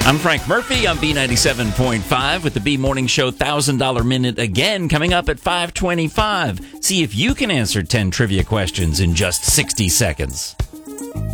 I'm Frank Murphy on B97.5 with the B Morning Show $1,000 Minute again coming up at 5:25. See if you can answer 10 trivia questions in just 60 seconds.